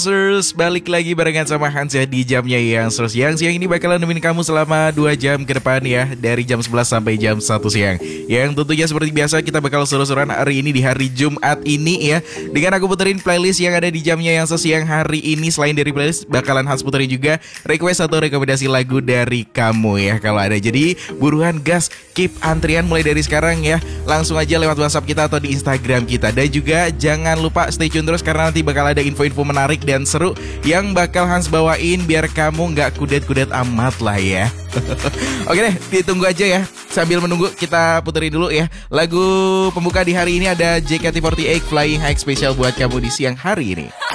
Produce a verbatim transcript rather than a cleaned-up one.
Terus balik lagi barengan sama Hans ya di jamnya yang terus yang siang ini bakalan nemenin kamu selama dua jam ke depan ya, dari jam sebelas sampai jam satu siang. Yang tentunya seperti biasa kita bakal seru-seruan hari ini di hari Jumat ini ya, dengan aku puterin playlist yang ada di jamnya yang sesiang hari ini. Selain dari playlist bakalan Hans puterin juga request atau rekomendasi lagu dari kamu ya kalau ada. Jadi buruan gas, keep antrian mulai dari sekarang ya. Langsung aja lewat WhatsApp kita atau di Instagram kita. Dan juga jangan lupa stay tune terus karena nanti bakal ada info-info menarik dan seru yang bakal Hans bawain biar kamu nggak kudet-kudet amat lah ya. Oke deh, ditunggu aja ya. Sambil menunggu kita puterin dulu ya lagu pembuka di hari ini, ada J K T empat delapan Flying High spesial buat kamu di siang hari ini.